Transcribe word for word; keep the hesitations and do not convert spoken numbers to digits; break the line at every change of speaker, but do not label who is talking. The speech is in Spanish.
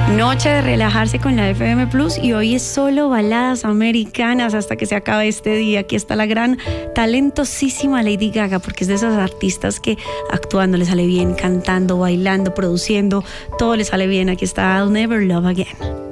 Noche de relajarse con la F M Plus y hoy es solo baladas americanas hasta que se acabe este día. Aquí está la gran, talentosísima Lady Gaga, porque es de esas artistas que actuando le sale bien, cantando, bailando, produciendo, todo le sale bien. Aquí está I'll Never Love Again.